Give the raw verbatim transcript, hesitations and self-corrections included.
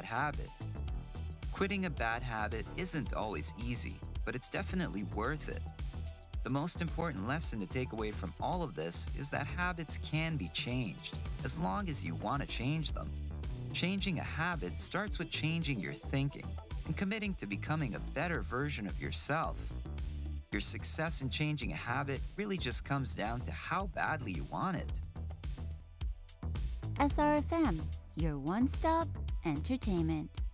habit. Quitting a bad habit isn't always easy, but it's definitely worth it. The most important lesson to take away from all of this is that habits can be changed, as long as you want to change them. Changing a habit starts with changing your thinking and committing to becoming a better version of yourself. Your success in changing a habit really just comes down to how badly you want it. S R F M, your one-stop entertainment.